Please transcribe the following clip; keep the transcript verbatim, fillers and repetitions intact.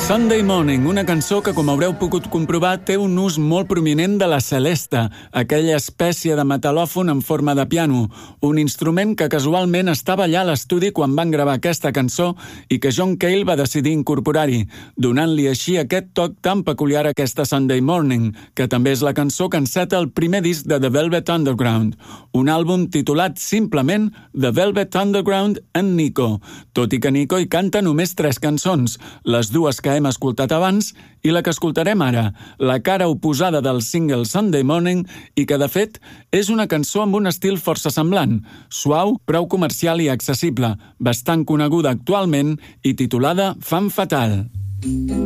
Sunday Morning, una cançó que, com haureu pogut comprovar, té un ús molt prominent de la celesta, aquella espècie de metal·lòfon en forma de piano, un instrument que casualment estava allà a l'estudi quan van gravar aquesta cançó i que John Cale va decidir incorporar-hi, donant-li així aquest toc tan peculiar a aquesta Sunday Morning, que també és la cançó que enceta el primer disc de The Velvet Underground, un àlbum titulat simplement The Velvet Underground and Nico, tot i que Nico hi canta només tres cançons, les dues que hem escoltat abans i la que escoltarem ara, la cara oposada del single Sunday Morning i que, de fet, és una cançó amb un estil força semblant, suau, prou comercial i accessible, bastant coneguda actualment i titulada Femme Fatale.